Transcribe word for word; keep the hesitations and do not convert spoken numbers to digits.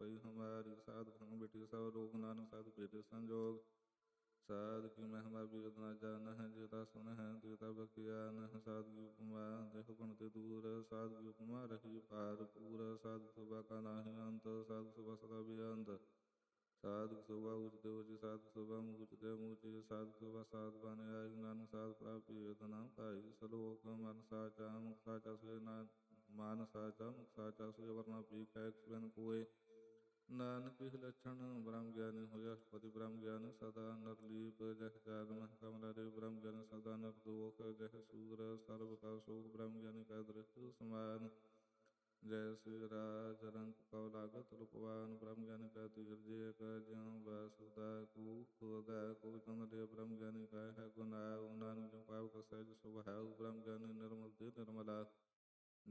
पई हमारी। साधु संग बिटि सब रोग नानक साधु भेद संजोग। साधु की महिमा वेद न जान है, जेता सुन है तेता बखियान है। साधु की उपमा देह गुण ते दूर, साधु की उपमा रही पार पूर। साधु सुबह का नाही अंत, साधु सुबह सदा बेअंत। साधु सुबह उचते उचि, साधु सुबह मुचते मुचि। साधु सुबह साधु बने आयु, नानक साधु प्राप्ति वेद नाम पाई। सलोक मन साचा मुख साचा सुय, मान साचा मुख साचा सुय। वरना पी कैक सुन कोय, नानक के लक्षण ब्रह्म ज्ञानी हो। अष्टपति ब्रह्म ज्ञानी सदा नरलीप, जह जाग मह कमला रे। ब्रह्म ज्ञानी सदा नर दोख, जह सूर सर्व का शोक। ब्रह्म ज्ञानी का दृष्टि समान, जय श्री राज रंग कौ लागत रूपवान। ब्रह्म ज्ञानी का तीर्जय का ज्यों वसुदा को खुदा को चंद्र। ब्रह्म ज्ञानी का है गुनाव, नानक जो पाव का सहज स्वभाव। ब्रह्म ज्ञानी निर्मल दे निर्मला,